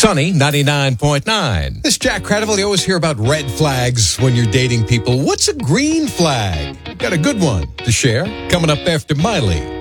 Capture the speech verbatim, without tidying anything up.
Sunny ninety-nine point nine. This is Jack Credible. You always hear about red flags when you're dating people. What's a green flag? Got a good one to share coming up after Miley.